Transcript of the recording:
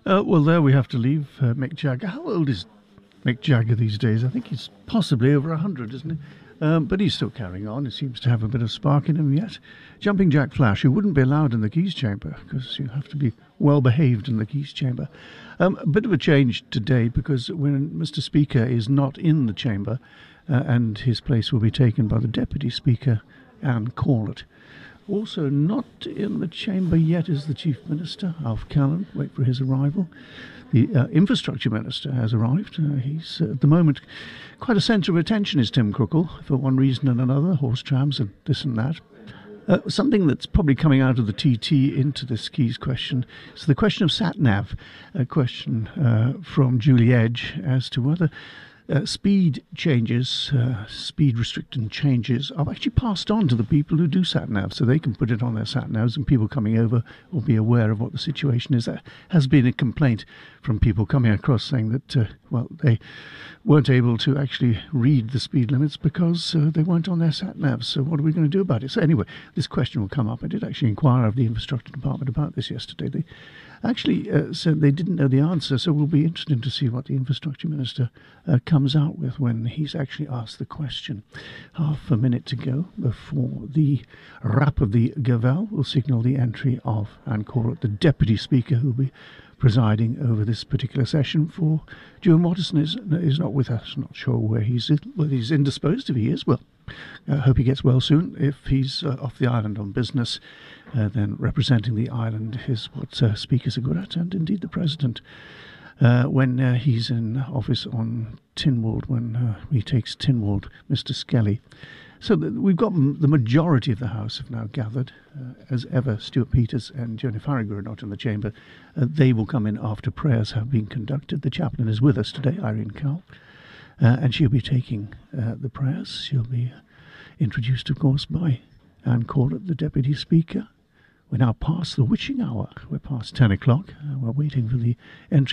Well, there we have to leave Mick Jagger. How old is Mick Jagger these days? I think he's possibly over 100, isn't he? But he's still carrying on. He seems to have a bit of spark in him yet. Jumping Jack Flash, who wouldn't be allowed in the Keys Chamber because you have to be well behaved in the Keys Chamber. A bit of a change today because when Mr. Speaker is not in the chamber and his place will be taken by the Deputy Speaker, Anne Corlett. Also not in the chamber yet is the Chief Minister, Alf Callan. Wait for his arrival. The Infrastructure Minister has arrived. He's, at the moment, quite a centre of attention is Tim Crookall, for one reason and another, horse trams and this and that. Something that's probably coming out of the TT into this Keys question is the question of sat-nav, a question from Julie Edge as to whether speed changes, speed restricting changes are actually passed on to the people who do sat-nav, so they can put it on their sat-navs and people coming over will be aware of what the situation is. There has been a complaint from people coming across saying that, they weren't able to actually read the speed limits because they weren't on their sat-navs. So what are we going to do about it? So anyway, this question will come up. I did actually inquire of the Infrastructure Department about this yesterday. They actually said they didn't know the answer, so we'll be interested to see what the Infrastructure Minister comes out with when he's actually asked the question. Half a minute to go before the rap of the gavel will signal the entry of Anne Corlett, the Deputy Speaker, who will be presiding over this particular session. For Juan Watterson is not with us. Not sure where he's indisposed if he is. Well, I hope he gets well soon. If he's off the island on business, then representing the island is what speakers are good at, and indeed the President. When he's in office on Tynwald, when he takes Tynwald, Mr. Skelly. So we've got the majority of the House have now gathered. As ever, Stuart Peters and Joni Faragher are not in the chamber. They will come in after prayers have been conducted. The chaplain is with us today, Irene Cowell, and she'll be taking the prayers. She'll be introduced, of course, by Anne Corlett, the Deputy Speaker. We're now past the witching hour. We're past 10 o'clock. We're waiting for the entry